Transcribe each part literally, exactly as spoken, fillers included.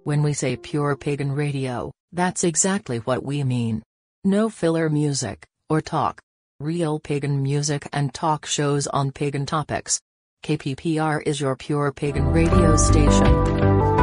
When we say pure pagan radio, that's exactly what we mean. No filler music, or talk. Real pagan music and talk shows on pagan topics. K P P R is your pure pagan radio station.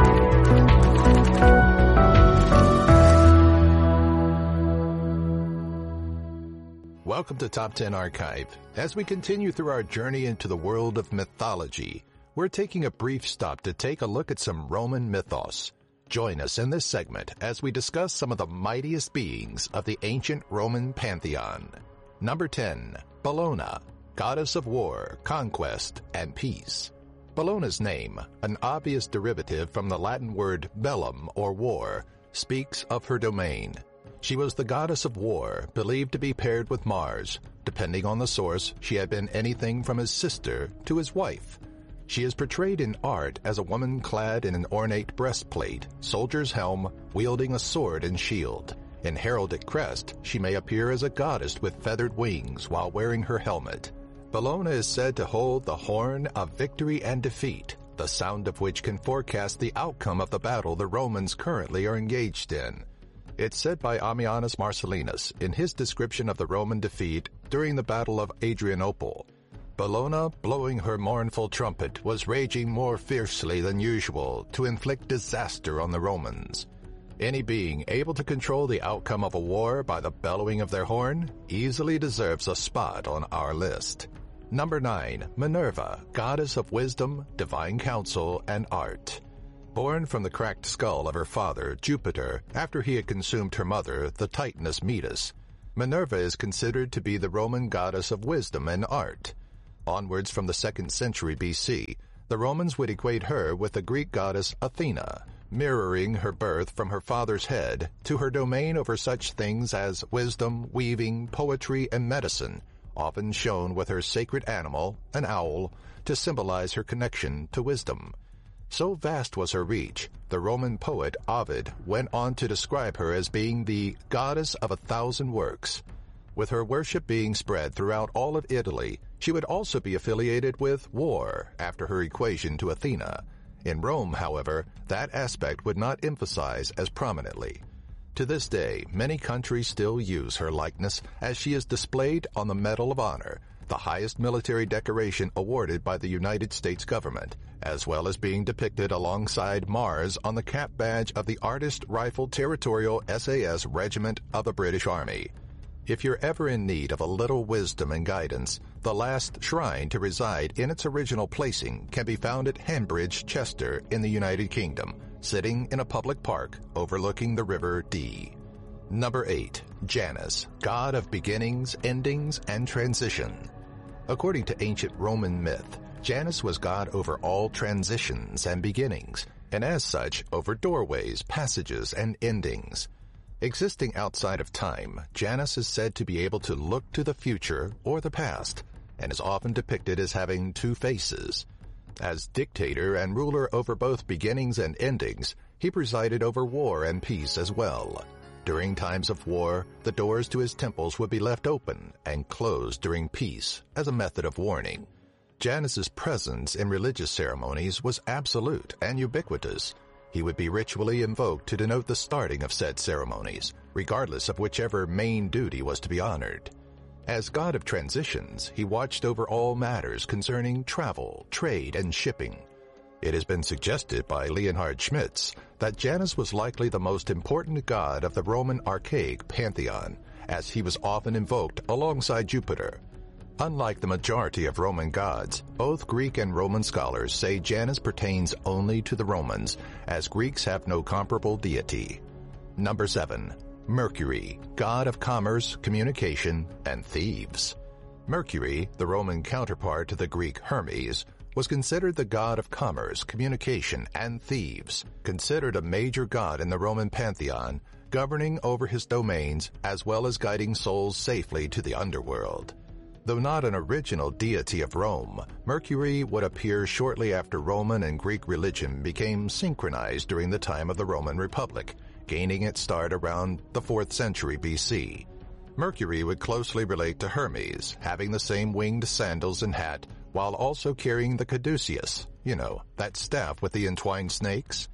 Welcome to Top ten Archive. As we continue through our journey into the world of mythology, we're taking a brief stop to take a look at some Roman mythos. Join us in this segment as we discuss some of the mightiest beings of the ancient Roman pantheon. Number ten. Bellona, goddess of war, conquest, and peace. Bellona's name, an obvious derivative from the Latin word bellum or war, speaks of her domain. She was the goddess of war, believed to be paired with Mars. Depending on the source, she had been anything from his sister to his wife. She is portrayed in art as a woman clad in an ornate breastplate, soldier's helm, wielding a sword and shield. In heraldic crest, she may appear as a goddess with feathered wings while wearing her helmet. Bellona is said to hold the horn of victory and defeat, the sound of which can forecast the outcome of the battle the Romans currently are engaged in. It's said by Ammianus Marcellinus in his description of the Roman defeat during the Battle of Adrianople. Bellona, blowing her mournful trumpet, was raging more fiercely than usual to inflict disaster on the Romans. Any being able to control the outcome of a war by the bellowing of their horn easily deserves a spot on our list. Number nine. Minerva, goddess of wisdom, divine counsel, and art. Born from the cracked skull of her father, Jupiter, after he had consumed her mother, the Titaness Metis, Minerva is considered to be the Roman goddess of wisdom and art. Onwards from the second century B C, the Romans would equate her with the Greek goddess Athena, mirroring her birth from her father's head to her domain over such things as wisdom, weaving, poetry, and medicine, often shown with her sacred animal, an owl, to symbolize her connection to wisdom. So vast was her reach, the Roman poet Ovid went on to describe her as being the goddess of a thousand works. With her worship being spread throughout all of Italy, she would also be affiliated with war after her equation to Athena. In Rome, however, that aspect would not emphasize as prominently. To this day, many countries still use her likeness as she is displayed on the Medal of Honor, the highest military decoration awarded by the United States government, as well as being depicted alongside Mars on the cap badge of the Artist Rifled Territorial S A S Regiment of the British Army. If you're ever in need of a little wisdom and guidance, the last shrine to reside in its original placing can be found at Hembridge, Chester, in the United Kingdom, sitting in a public park overlooking the River Dee. Number eight. Janus, god of beginnings, endings, and transition. According to ancient Roman myth, Janus was god over all transitions and beginnings, and as such, over doorways, passages, and endings. Existing outside of time, Janus is said to be able to look to the future or the past, and is often depicted as having two faces. As dictator and ruler over both beginnings and endings, he presided over war and peace as well. During times of war, the doors to his temples would be left open and closed during peace as a method of warning. Janus's presence in religious ceremonies was absolute and ubiquitous. He would be ritually invoked to denote the starting of said ceremonies, regardless of whichever main duty was to be honored. As god of transitions, he watched over all matters concerning travel, trade, and shipping. It has been suggested by Leonhard Schmitz that Janus was likely the most important god of the Roman archaic pantheon, as he was often invoked alongside Jupiter. Unlike the majority of Roman gods, both Greek and Roman scholars say Janus pertains only to the Romans, as Greeks have no comparable deity. Number seven. Mercury, god of commerce, communication, and thieves. Mercury, the Roman counterpart to the Greek Hermes, was considered the god of commerce, communication, and thieves, considered a major god in the Roman pantheon, governing over his domains as well as guiding souls safely to the underworld. Though not an original deity of Rome, Mercury would appear shortly after Roman and Greek religion became synchronized during the time of the Roman Republic, gaining its start around the fourth century B C. Mercury would closely relate to Hermes, having the same winged sandals and hat, while also carrying the caduceus, you know, that staff with the entwined snakes.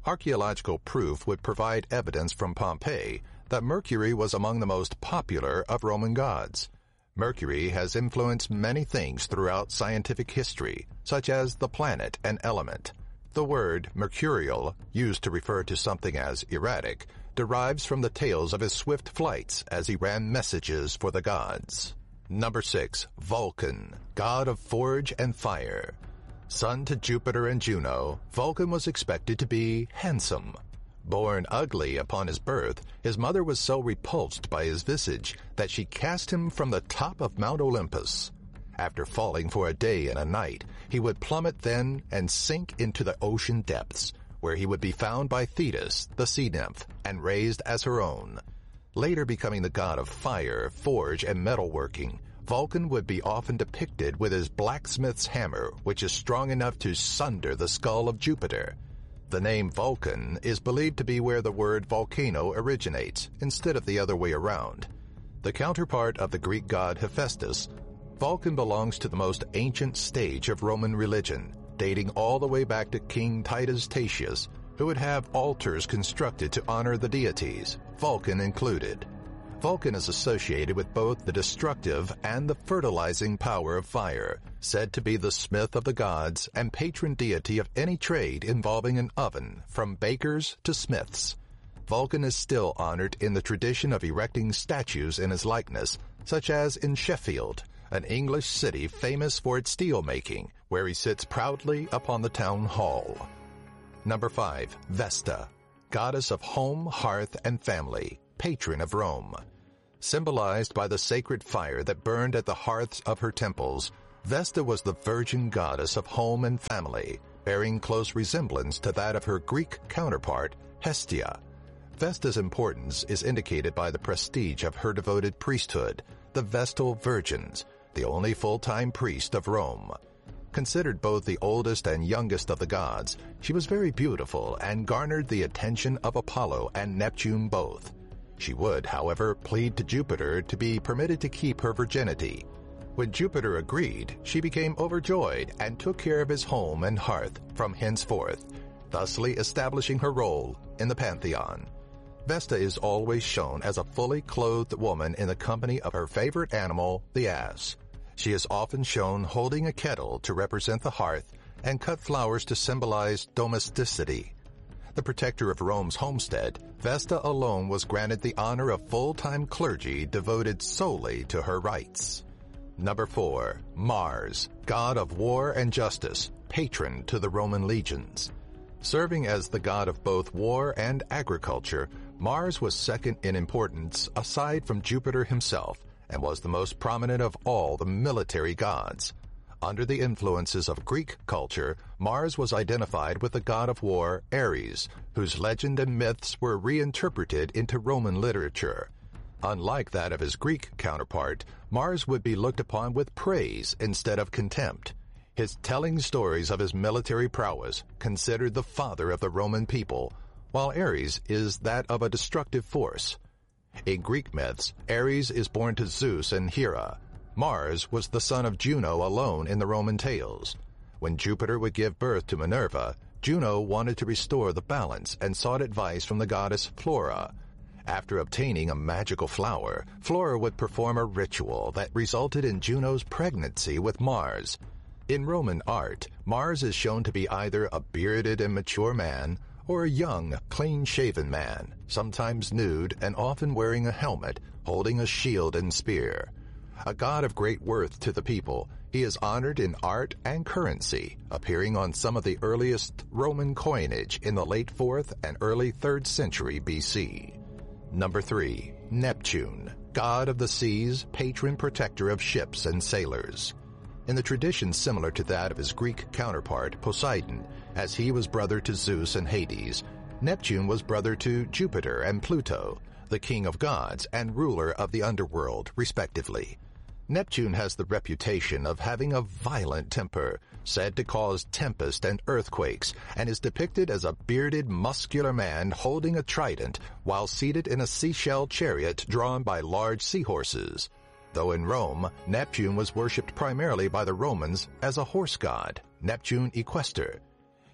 Archaeological proof would provide evidence from Pompeii that Mercury was among the most popular of Roman gods. Mercury has influenced many things throughout scientific history, such as the planet and element. The word mercurial, used to refer to something as erratic, derives from the tales of his swift flights as he ran messages for the gods. Number six, Vulcan, god of forge and fire. Son to Jupiter and Juno, Vulcan was expected to be handsome. Born ugly upon his birth, his mother was so repulsed by his visage that she cast him from the top of Mount Olympus. After falling for a day and a night, he would plummet then and sink into the ocean depths, where he would be found by Thetis, the sea nymph, and raised as her own. Later becoming the god of fire, forge, and metalworking, Vulcan would be often depicted with his blacksmith's hammer, which is strong enough to sunder the skull of Jupiter. The name Vulcan is believed to be where the word volcano originates, instead of the other way around. The counterpart of the Greek god Hephaestus, Vulcan belongs to the most ancient stage of Roman religion, dating all the way back to King Titus Tatius, who would have altars constructed to honor the deities, Vulcan included. Vulcan is associated with both the destructive and the fertilizing power of fire, said to be the smith of the gods and patron deity of any trade involving an oven, from bakers to smiths. Vulcan is still honored in the tradition of erecting statues in his likeness, such as in Sheffield, an English city famous for its steel making, where he sits proudly upon the town hall. Number five, Vesta, goddess of home, hearth, and family, patron of Rome. Symbolized by the sacred fire that burned at the hearths of her temples, Vesta was the virgin goddess of home and family, bearing close resemblance to that of her Greek counterpart, Hestia. Vesta's importance is indicated by the prestige of her devoted priesthood, the Vestal Virgins, the only full-time priest of Rome. Considered both the oldest and youngest of the gods, she was very beautiful and garnered the attention of Apollo and Neptune both. She would, however, plead to Jupiter to be permitted to keep her virginity. When Jupiter agreed, she became overjoyed and took care of his home and hearth from henceforth, thusly establishing her role in the pantheon. Vesta is always shown as a fully clothed woman in the company of her favorite animal, the ass. She is often shown holding a kettle to represent the hearth and cut flowers to symbolize domesticity. The protector of Rome's homestead, Vesta alone was granted the honor of full-time clergy devoted solely to her rites. Number four, Mars, god of war and justice, patron to the Roman legions. Serving as the god of both war and agriculture, Mars was second in importance aside from Jupiter himself, and was the most prominent of all the military gods. Under the influences of Greek culture, Mars was identified with the god of war, Ares, whose legend and myths were reinterpreted into Roman literature. Unlike that of his Greek counterpart, Mars would be looked upon with praise instead of contempt. His telling stories of his military prowess, considered the father of the Roman people, while Ares is that of a destructive force. In Greek myths, Ares is born to Zeus and Hera. Mars was the son of Juno alone in the Roman tales. When Jupiter would give birth to Minerva, Juno wanted to restore the balance and sought advice from the goddess Flora. After obtaining a magical flower, Flora would perform a ritual that resulted in Juno's pregnancy with Mars. In Roman art, Mars is shown to be either a bearded and mature man or a young, clean-shaven man, sometimes nude and often wearing a helmet, holding a shield and spear. A god of great worth to the people, he is honored in art and currency, appearing on some of the earliest Roman coinage in the late fourth and early third century B C. Number three, Neptune, god of the seas, patron protector of ships and sailors. In the tradition similar to that of his Greek counterpart, Poseidon, as he was brother to Zeus and Hades, Neptune was brother to Jupiter and Pluto, the king of gods and ruler of the underworld, respectively. Neptune has the reputation of having a violent temper, said to cause tempest and earthquakes, and is depicted as a bearded, muscular man holding a trident while seated in a seashell chariot drawn by large seahorses. Though in Rome, Neptune was worshipped primarily by the Romans as a horse god, Neptune Equester.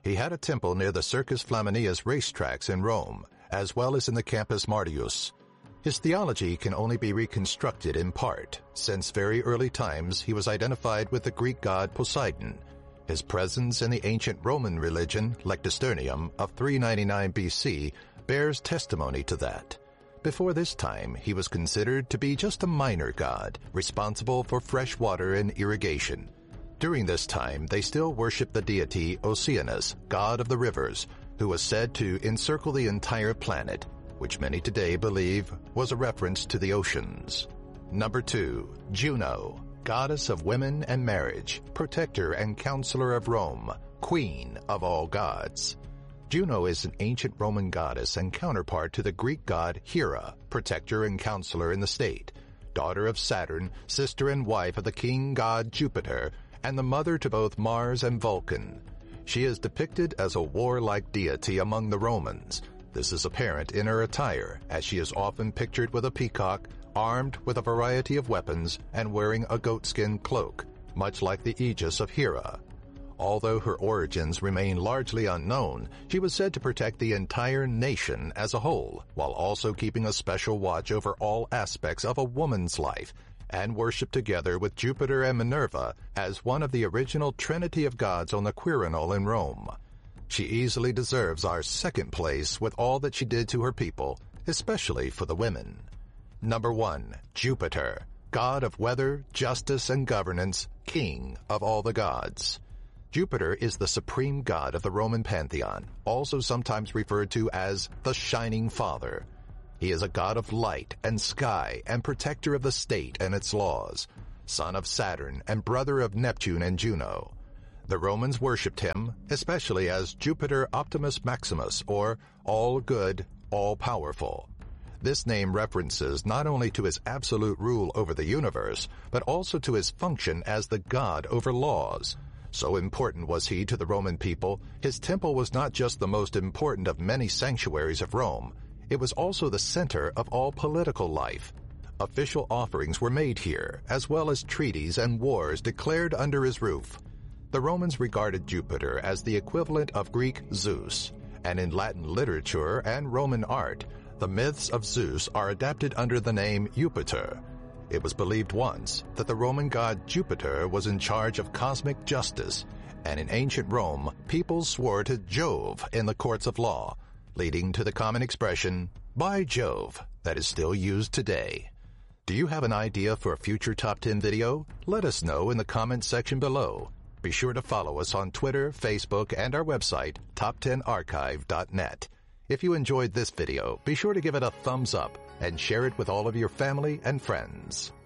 He had a temple near the Circus Flaminius racetracks in Rome, as well as in the Campus Martius. His theology can only be reconstructed in part, since very early times he was identified with the Greek god Poseidon. His presence in the ancient Roman religion, Lectisternium, of three ninety-nine B C, bears testimony to that. Before this time, he was considered to be just a minor god, responsible for fresh water and irrigation. During this time, they still worshipped the deity Oceanus, god of the rivers, who was said to encircle the entire planet, which many today believe was a reference to the oceans. Number two, Juno, goddess of women and marriage, protector and counselor of Rome, queen of all gods. Juno is an ancient Roman goddess and counterpart to the Greek god Hera, protector and counselor in the state, daughter of Saturn, sister and wife of the king god Jupiter, and the mother to both Mars and Vulcan. She is depicted as a warlike deity among the Romans. This is apparent in her attire, as she is often pictured with a peacock, armed with a variety of weapons, and wearing a goatskin cloak, much like the aegis of Hera. Although her origins remain largely unknown, she was said to protect the entire nation as a whole, while also keeping a special watch over all aspects of a woman's life, and worshipped together with Jupiter and Minerva as one of the original trinity of gods on the Quirinal in Rome. She easily deserves our second place with all that she did to her people, especially for the women. Number one, Jupiter, god of weather, justice, and governance, king of all the gods. Jupiter is the supreme god of the Roman pantheon, also sometimes referred to as the Shining Father. He is a god of light and sky and protector of the state and its laws, son of Saturn and brother of Neptune and Juno. The Romans worshipped him, especially as Jupiter Optimus Maximus, or all-good, all-powerful. This name references not only to his absolute rule over the universe, but also to his function as the god over laws. So important was he to the Roman people, his temple was not just the most important of many sanctuaries of Rome, it was also the center of all political life. Official offerings were made here, as well as treaties and wars declared under his roof. The Romans regarded Jupiter as the equivalent of Greek Zeus, and in Latin literature and Roman art, the myths of Zeus are adapted under the name Jupiter. It was believed once that the Roman god Jupiter was in charge of cosmic justice, and in ancient Rome, people swore to Jove in the courts of law, leading to the common expression, "By Jove," that is still used today. Do you have an idea for a future Top ten video? Let us know in the comments section below. Be sure to follow us on Twitter, Facebook, and our website, top ten archive dot net. If you enjoyed this video, be sure to give it a thumbs up and share it with all of your family and friends.